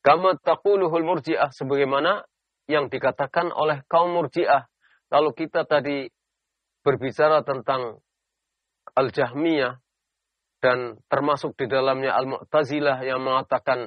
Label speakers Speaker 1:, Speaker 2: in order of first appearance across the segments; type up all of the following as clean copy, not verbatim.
Speaker 1: Kama taquluhul murji'ah, sebagaimana yang dikatakan oleh kaum murji'ah. Kalau kita tadi berbicara tentang Al-Jahmiyah, dan termasuk di dalamnya Al-Mu'tazilah yang mengatakan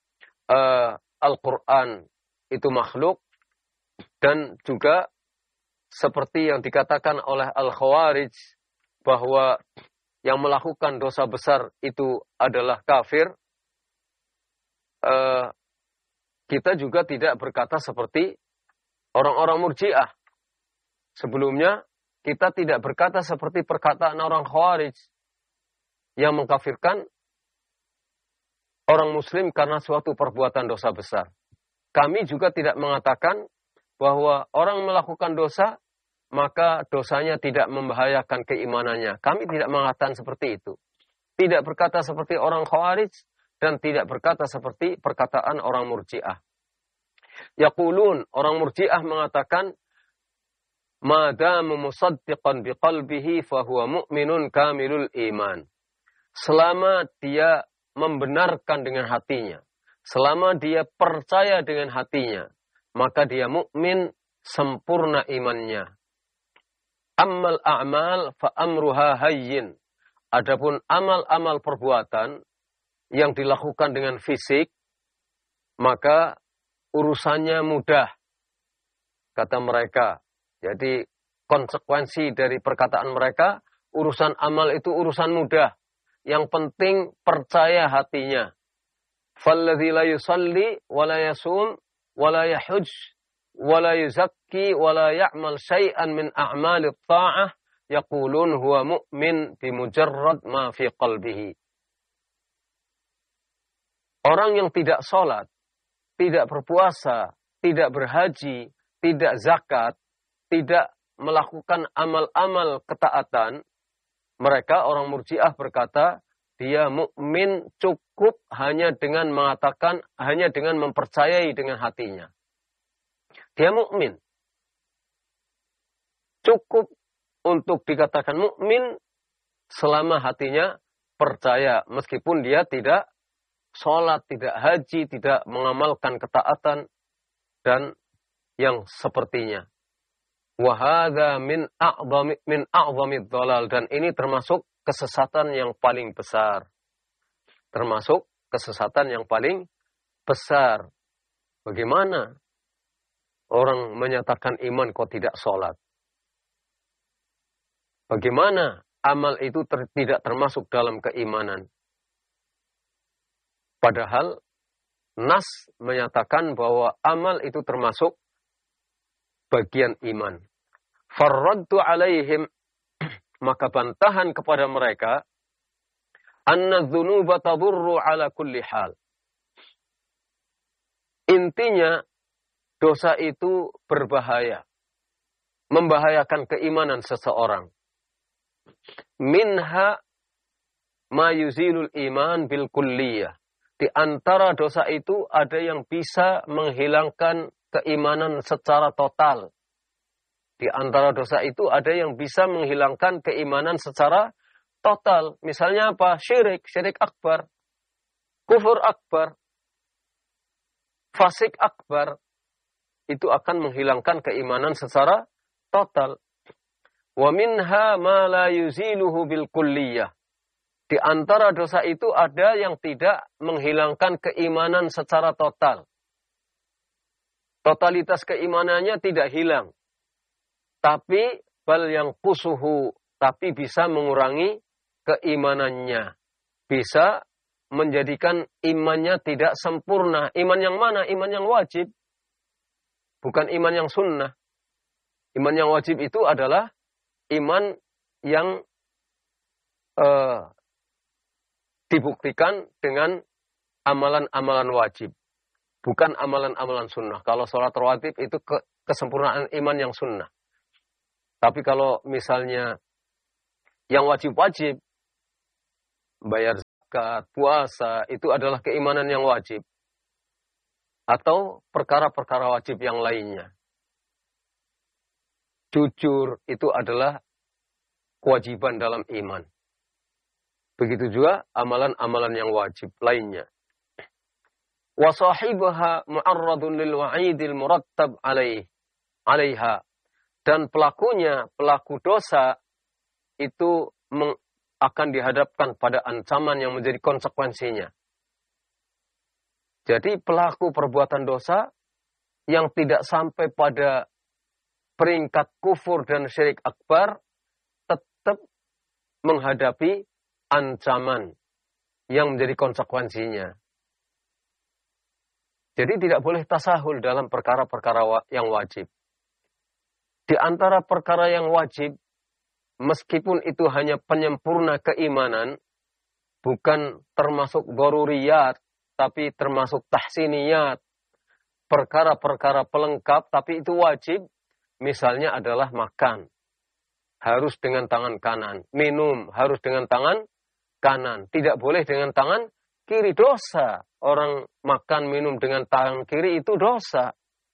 Speaker 1: Al-Quran itu makhluk, dan juga seperti yang dikatakan oleh Al-Khawarij bahwa yang melakukan dosa besar itu adalah kafir, kita juga tidak berkata seperti orang-orang Murji'ah. Sebelumnya kita tidak berkata seperti perkataan orang Khawarij yang mengkafirkan orang muslim karena suatu perbuatan dosa besar. Kami juga tidak mengatakan bahwa orang melakukan dosa, maka dosanya tidak membahayakan keimanannya. Kami tidak mengatakan seperti itu. Tidak berkata seperti orang Khawarij, dan tidak berkata seperti perkataan orang Murji'ah. Yaqulun, orang Murji'ah mengatakan, Madamu musaddiqan biqalbihi fahuwa mu'minun kamilul iman. Selama dia membenarkan dengan hatinya, selama dia percaya dengan hatinya, maka dia mukmin sempurna imannya. Ammal a'mal fa amruha hayyin. Adapun amal-amal perbuatan yang dilakukan dengan fisik, maka urusannya mudah, kata mereka. Jadi konsekuensi dari perkataan mereka, urusan amal itu urusan mudah. Yang penting percaya hatinya. Falladzi la yusalli wa la yasum wa la yahuj wa la yuzakki wa la ya'mal syai'an min a'malit ta'ah yaqulun huwa mu'min bimujarrad ma fi qalbihi. Orang yang tidak sholat, tidak berpuasa, tidak berhaji, tidak zakat, tidak melakukan amal-amal ketaatan, mereka orang Murji'ah berkata, dia mukmin cukup hanya dengan mengatakan, hanya dengan mempercayai dengan hatinya. Dia mukmin. Cukup untuk dikatakan mukmin selama hatinya percaya, meskipun dia tidak sholat, tidak haji, tidak mengamalkan ketaatan, dan yang sepertinya. Wahada min a'zamid dhalal, dan ini termasuk kesesatan yang paling besar. Termasuk kesesatan yang paling besar. Bagaimana orang menyatakan iman kok tidak sholat? Bagaimana amal itu tidak termasuk dalam keimanan? Padahal Nas menyatakan bahwa amal itu termasuk bagian iman. Farraddu alaihim, maka bantahan kepada mereka, anna dzunuba tadurru ala kulli hal. Intinya, dosa itu berbahaya, membahayakan keimanan seseorang. Minha ma yuzilul iman bil kulliyah. Di antara dosa itu ada yang bisa menghilangkan keimanan secara total. Di antara dosa itu ada yang bisa menghilangkan keimanan secara total. Misalnya apa? Syirik, syirik akbar, kufur akbar, fasik akbar. Itu akan menghilangkan keimanan secara total. Wa minha ma la yuziluhu bil kulliyah. Di antara dosa itu ada yang tidak menghilangkan keimanan secara total. Totalitas keimanannya tidak hilang. Tapi bal yang kusuhu, tapi bisa mengurangi keimanannya. Bisa menjadikan imannya tidak sempurna. Iman yang mana? Iman yang wajib. Bukan iman yang sunnah. Iman yang wajib itu adalah iman yang dibuktikan dengan amalan-amalan wajib. Bukan amalan-amalan sunnah. Kalau sholat rawatib itu kesempurnaan iman yang sunnah. Tapi kalau misalnya yang wajib-wajib, bayar zakat, puasa, itu adalah keimanan yang wajib. Atau perkara-perkara wajib yang lainnya. Jujur itu adalah kewajiban dalam iman. Begitu juga amalan-amalan yang wajib lainnya. Wa sahibaha mu'arradun lil wa'idil murattab alaiha. Dan pelakunya, pelaku dosa itu akan dihadapkan pada ancaman yang menjadi konsekuensinya. Jadi pelaku perbuatan dosa yang tidak sampai pada peringkat kufur dan syirik akbar tetap menghadapi ancaman yang menjadi konsekuensinya. Jadi tidak boleh tasahul dalam perkara-perkara yang wajib. Di antara perkara yang wajib, meskipun itu hanya penyempurna keimanan, bukan termasuk daruriyat, tapi termasuk tahsiniyat, perkara-perkara pelengkap, tapi itu wajib, misalnya adalah makan. Harus dengan tangan kanan. Minum harus dengan tangan kanan. Tidak boleh dengan tangan kiri, dosa. Orang makan, minum dengan tangan kiri itu dosa.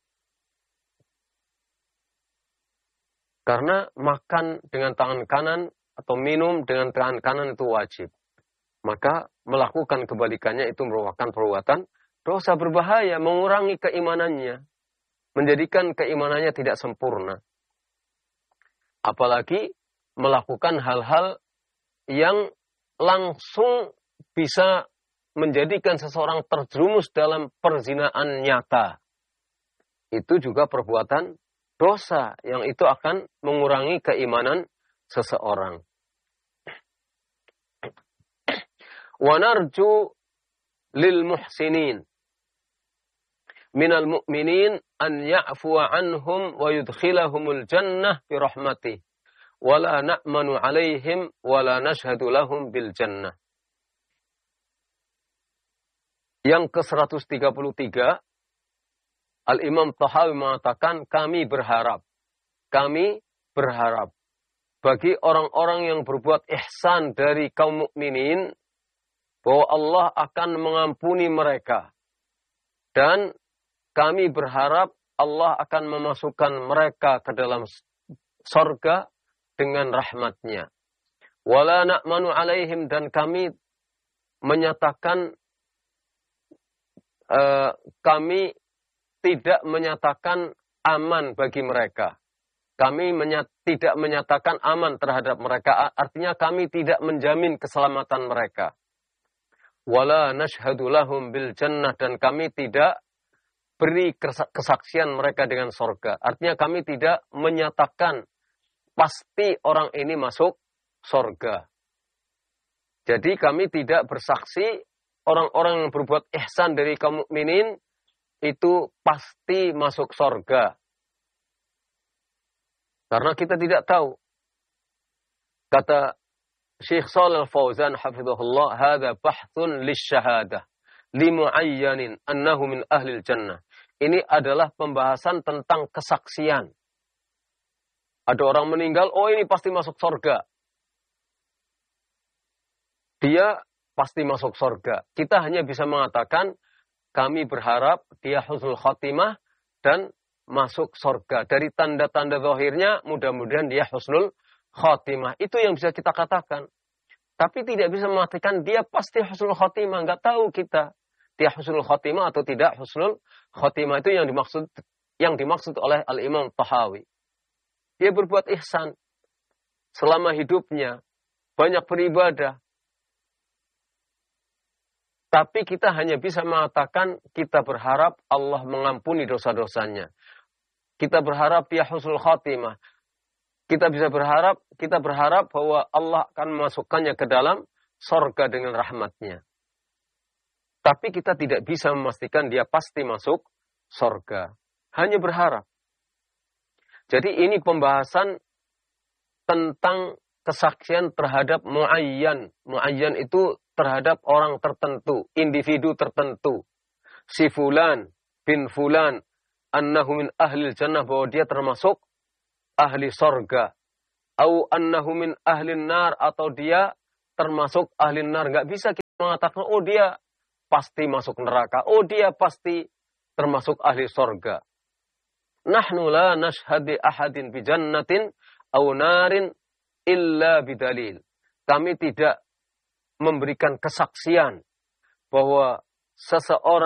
Speaker 1: Karena makan dengan tangan kanan atau minum dengan tangan kanan itu wajib. Maka melakukan kebalikannya itu merupakan perbuatan dosa berbahaya, mengurangi keimanannya. Menjadikan keimanannya tidak sempurna. Apalagi melakukan hal-hal yang langsung bisa menjadikan seseorang terjerumus dalam perzinaan nyata. Itu juga perbuatan dosa yang itu akan mengurangi keimanan seseorang. Wa narju lil muhsinin minal mu'minin an ya'fuwa anhum wa yudkhilahumul jannah bi rahmatih wa la na'manu alaihim wa la nashhadu lahum bil jannah. Yang ke-133, Al-Imam Tahawi mengatakan kami berharap bagi orang-orang yang berbuat ihsan dari kaum mukminin bahwa Allah akan mengampuni mereka. Dan kami berharap Allah akan memasukkan mereka ke dalam sorga dengan rahmatnya. Wala na'manu alaihim, dan kami menyatakan kami tidak menyatakan aman bagi mereka. Kami tidak menyatakan aman terhadap mereka. Artinya kami tidak menjamin keselamatan mereka. Wala nashhadu lahum bil jannah, dan kami tidak beri kesaksian mereka dengan sorga. Artinya kami tidak menyatakan pasti orang ini masuk sorga. Jadi kami tidak bersaksi orang-orang yang berbuat ihsan dari kaum mukminin itu pasti masuk sorga. Karena kita tidak tahu. Kata Syekh Shalih Al-Fauzan hafizahullah, hadza bahthun lisyahadah limuayyanin annahu min ahlil jannah. Ini adalah pembahasan tentang kesaksian. Ada orang meninggal, oh ini pasti masuk sorga. Dia pasti masuk sorga. Kita hanya bisa mengatakan, kami berharap dia husnul khotimah dan masuk sorga. Dari tanda-tanda zahirnya, mudah-mudahan dia husnul khotimah. Itu yang bisa kita katakan. Tapi tidak bisa mengatakan dia pasti husnul khotimah. Nggak tahu kita. Dia husnul khotimah atau tidak husnul khotimah. Itu yang dimaksud oleh Al-Imam Tahawi. Dia berbuat ihsan selama hidupnya. Banyak beribadah. Tapi kita hanya bisa mengatakan kita berharap Allah mengampuni dosa-dosanya. Kita berharap dia husnul khotimah. Kita berharap bahwa Allah akan memasukkannya ke dalam sorga dengan rahmatnya. Tapi kita tidak bisa memastikan dia pasti masuk sorga. Hanya berharap. Jadi ini pembahasan tentang kesaksian terhadap muayyan. Muayyan itu terhadap orang tertentu, individu tertentu. Si fulan bin fulan annahu min ahlil jannah, bahwa dia termasuk ahli sorga. Au annahu min ahlin nar, atau dia termasuk ahli nar. Nggak bisa kita mengatakan, oh dia pasti masuk neraka. Oh dia pasti termasuk ahli sorga. Nahnu la nashhadi ahadin bi jannatin au narin illa bidalil. Kami tidak memberikan kesaksian bahwa seseorang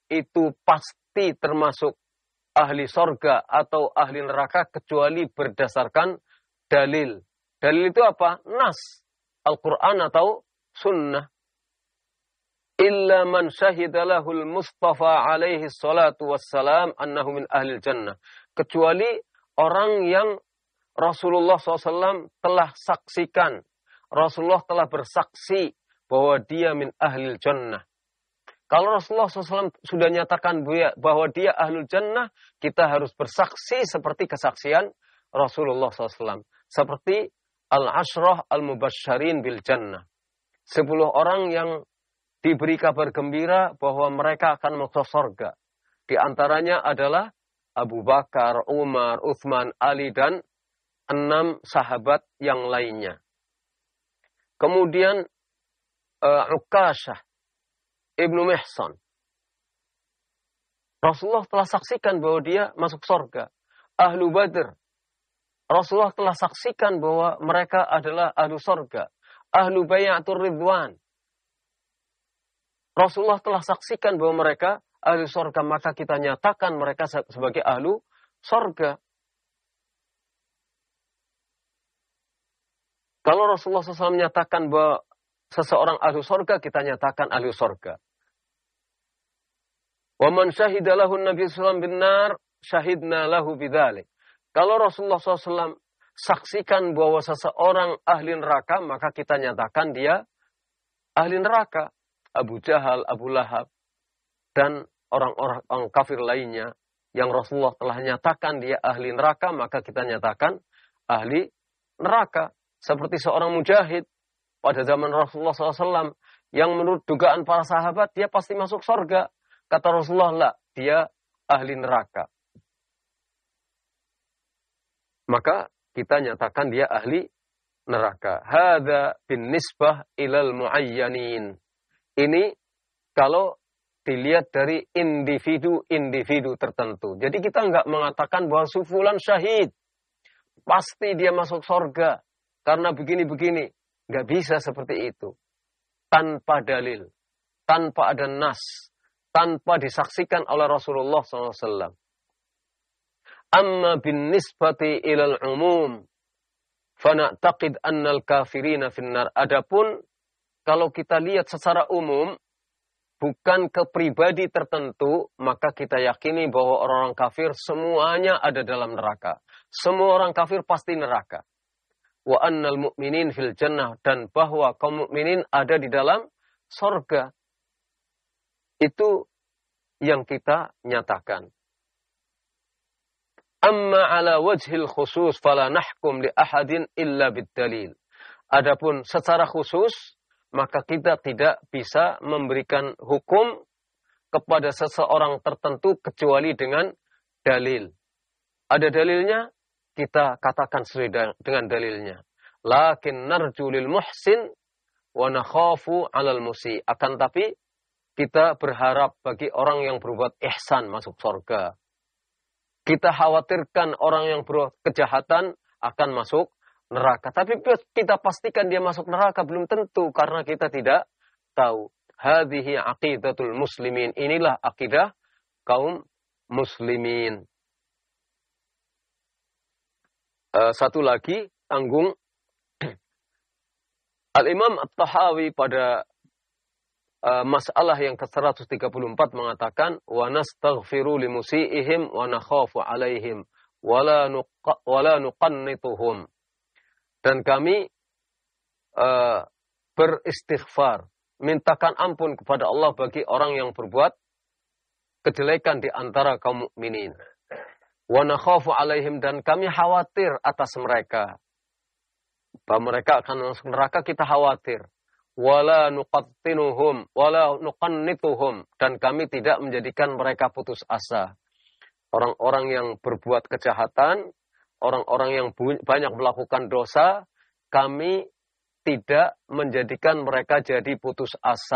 Speaker 1: itu pasti termasuk ahli sorga atau ahli neraka kecuali berdasarkan dalil. Dalil itu apa? Nas. Al-Quran atau sunnah. Illa man syahidalahul Mustafa alaihi salatu wassalam annahu min ahlil jannah. Kecuali orang yang Rasulullah SAW telah saksikan. Rasulullah telah bersaksi bahwa dia min ahlil jannah. Kalau Rasulullah SAW sudah nyatakan bahwa dia ahlul jannah, kita harus bersaksi seperti kesaksian Rasulullah SAW. Seperti al-ashrah al-mubasysyarin bil jannah. 10 orang yang diberi kabar gembira bahwa mereka akan masuk surga. Di antaranya adalah Abu Bakar, Umar, Uthman, Ali, dan 6 sahabat yang lainnya. Kemudian Uqashah Ibnu Mihsan. Rasulullah telah saksikan bahwa dia masuk surga. Ahlu Badr. Rasulullah telah saksikan bahwa mereka adalah ahlu surga. Ahlu Bayatul Ridwan. Rasulullah telah saksikan bahwa mereka ahlu surga. Maka kita nyatakan mereka sebagai ahlu surga. Kalau Rasulullah SAW menyatakan bahwa seseorang ahlu surga, kita nyatakan ahlu surga. Wa man syahida lahu Nabi sallallahu bin nar, syahidna lahu bidzalik. Kalau Rasulullah SAW saksikan bahwa seseorang ahli neraka, maka kita nyatakan dia ahli neraka. Abu Jahal, Abu Lahab, dan orang-orang kafir lainnya yang Rasulullah telah nyatakan dia ahli neraka, maka kita nyatakan ahli neraka. Seperti seorang mujahid pada zaman Rasulullah SAW yang menurut dugaan para sahabat dia pasti masuk surga. Kata Rasulullah, lah, dia ahli neraka. Maka kita nyatakan dia ahli neraka. Hadza bin nisbah ilal muayyanin. Ini kalau dilihat dari individu-individu tertentu. Jadi kita nggak mengatakan bahwa fulan syahid. Pasti dia masuk surga. Karena begini-begini. Nggak bisa seperti itu. Tanpa dalil. Tanpa ada nas. Tanpa disaksikan oleh Rasulullah SAW. Amma bin nisbati ilal umum. Fana'taqid annal kafirina finnar. Adapun kalau kita lihat secara umum, bukan ke pribadi tertentu, maka kita yakini bahwa orang-orang kafir semuanya ada dalam neraka. Semua orang kafir pasti neraka. Wa annal mu'minin fil jannah. Dan bahwa kaum mukminin ada di dalam surga. Itu yang kita nyatakan. Amma ala wajhil khusus fala nahkum li ahadin illa bid-dalil. Adapun secara khusus, maka kita tidak bisa memberikan hukum kepada seseorang tertentu kecuali dengan dalil. Ada dalilnya, kita katakan sesuai dengan dalilnya. Lakin narju lil muhsin wa nakhafu 'alal musi. Akan tapi kita berharap bagi orang yang berbuat ihsan masuk surga. Kita khawatirkan orang yang berbuat kejahatan akan masuk neraka. Tapi kita pastikan dia masuk neraka belum tentu karena kita tidak tahu. Hadhihi aqidatul muslimin. Inilah akidah kaum muslimin. Satu lagi tanggung. Al-Imam At-Tahawi pada masalah yang ke-134 mengatakan wa nastaghfiru limusiihim wa nakhafu alaihim wala nuqannituhum. Dan kami beristighfar, mintakan ampun kepada Allah bagi orang yang berbuat kejelekan di antara kaum mukminin. Wa nakhafu alaihim, dan kami khawatir atas mereka. Bahwa mereka akan masuk neraka, kita khawatir. Wala nuqattinuhum, wala nuqannituhum, dan kami tidak menjadikan mereka putus asa. Orang-orang yang berbuat kejahatan, orang-orang yang banyak melakukan dosa, kami tidak menjadikan mereka jadi putus asa.